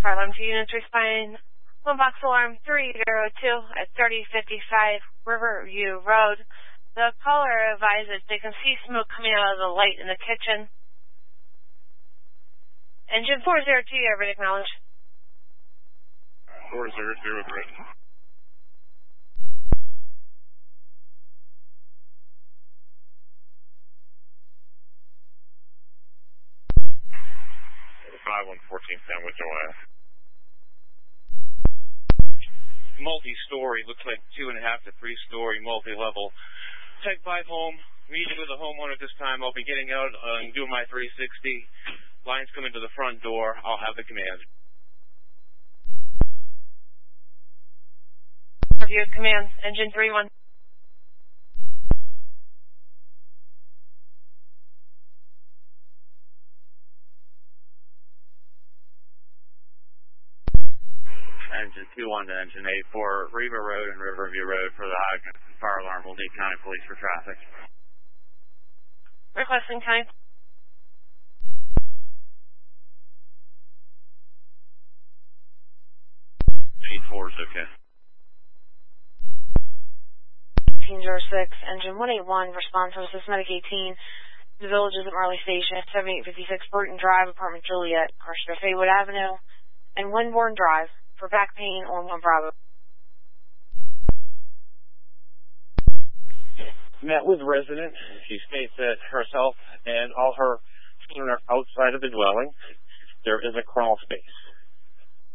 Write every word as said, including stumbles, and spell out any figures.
Fire alarm two units respond. One box alarm three zero two at thirty fifty-five Riverview Road. The caller advises they can see smoke coming out of the light in the kitchen. Engine four zero two, you have been acknowledged. four zero two with written. five one fourteen Sandwich O S. Multi-story, looks like two and a half to three-story, multi-level. Tech five home, meeting with the homeowner at this time. I'll be getting out uh, and doing my three sixty. Lines coming to the front door. I'll have the command. Review command, engine three one. Engine two one to engine eight for Riva Road and Riverview Road for the fire alarm. We'll need county police for traffic. Requesting county. eight four is okay. eighteen oh six, engine one eight one, response from Systematic eighteen. The village is at Marley Station at seventy-eight fifty-six Burton Drive, apartment Juliet, Carson Faywood Avenue, and Winborn Drive. For back pain on one Bravo. Met with resident. She states that herself and all her children are outside of the dwelling. There is a crawl space.